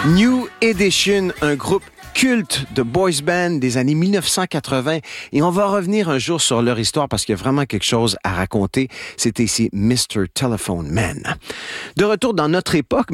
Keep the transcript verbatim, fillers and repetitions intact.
New Edition, un groupe culte de boys band des années dix-neuf cent quatre-vingts. Et on va revenir un jour sur leur histoire parce qu'il y a vraiment quelque chose à raconter. C'est ici mister Telephone Man. De retour dans notre époque,